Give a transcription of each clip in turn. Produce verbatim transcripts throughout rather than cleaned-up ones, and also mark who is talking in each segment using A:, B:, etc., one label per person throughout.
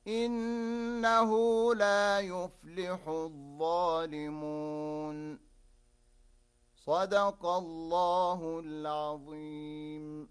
A: إنه لا يفلح الظالمون. صدق الله العظيم.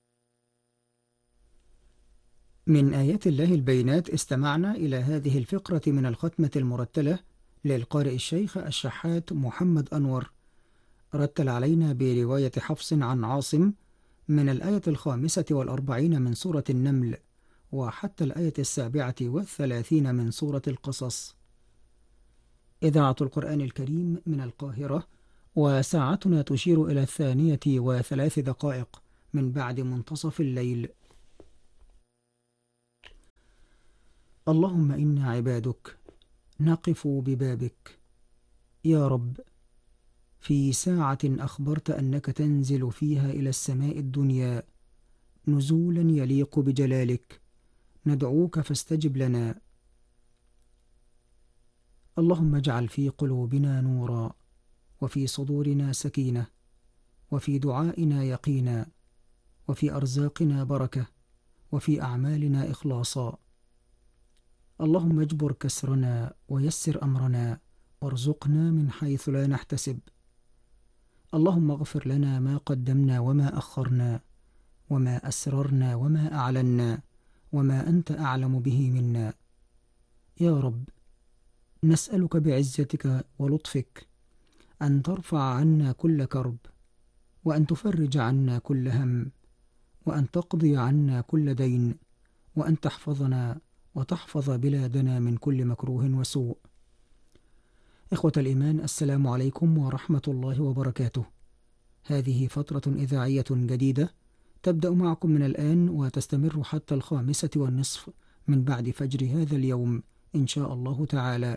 B: من آيات الله البينات استمعنا إلى هذه الفقرة من الختمة المرتلة للقارئ الشيخ الشحات محمد أنور، رتل علينا برواية حفص عن عاصم من الآية الخامسة والأربعين من سورة النمل وحتى الآية السابعة والثلاثين من سورة القصص. إذاعة القرآن الكريم من القاهرة، وساعتنا تشير إلى الثانية وثلاث دقائق من بعد منتصف الليل. اللهم إنا عبادك نقف ببابك يا رب، في ساعة أخبرت أنك تنزل فيها إلى السماء الدنيا نزولا يليق بجلالك، ندعوك فاستجب لنا. اللهم اجعل في قلوبنا نورا، وفي صدورنا سكينة، وفي دعائنا يقينا، وفي أرزاقنا بركة، وفي أعمالنا إخلاصا. اللهم اجبر كسرنا ويسر أمرنا، وارزقنا من حيث لا نحتسب. اللهم اغفر لنا ما قدمنا وما أخرنا، وما أسررنا وما أعلنا، وما أنت أعلم به منا. يا رب، نسألك بعزتك ولطفك أن ترفع عنا كل كرب، وأن تفرج عنا كل هم، وأن تقضي عنا كل دين، وأن تحفظنا وتحفظ بلادنا من كل مكروه وسوء. إخوة الإيمان، السلام عليكم ورحمة الله وبركاته. هذه فترة إذاعية جديدة تبدأ معكم من الآن وتستمر حتى الخامسة والنصف من بعد فجر هذا اليوم إن شاء الله تعالى.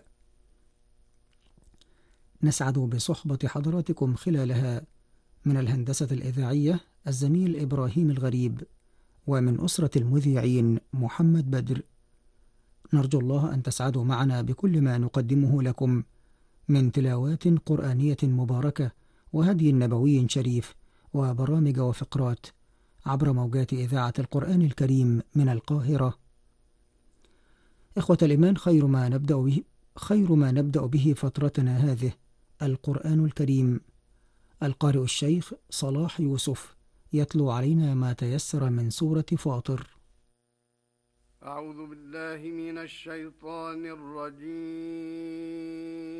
B: نسعد بصحبة حضراتكم خلالها. من الهندسة الإذاعية الزميل إبراهيم الغريب، ومن أسرة المذيعين محمد بدر. نرجو الله أن تسعدوا معنا بكل ما نقدمه لكم من تلاوات قرآنية مباركة وهدي نبوي شريف وبرامج وفقرات عبر موجات إذاعة القرآن الكريم من القاهرة. إخوة الإيمان، خير ما نبدأ به خير ما نبدأ به فترتنا هذه القرآن الكريم. القارئ الشيخ صلاح يوسف يتلو علينا ما تيسر من سورة فاطر.
C: أعوذ بالله من الشيطان الرجيم.